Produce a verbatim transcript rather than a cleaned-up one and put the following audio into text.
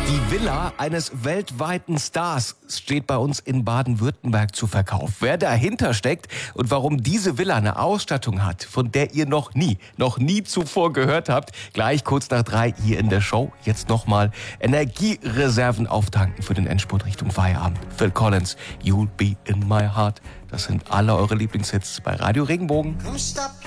Die Villa eines weltweiten Stars steht bei uns in Baden-Württemberg zu Verkauf. Wer dahinter steckt und warum diese Villa eine Ausstattung hat, von der ihr noch nie, noch nie zuvor gehört habt, gleich kurz nach drei hier in der Show. Jetzt nochmal Energiereserven auftanken für den Endspurt Richtung Feierabend. Phil Collins, You'll Be In My Heart. Das sind alle eure Lieblingshits bei Radio Regenbogen. Come stop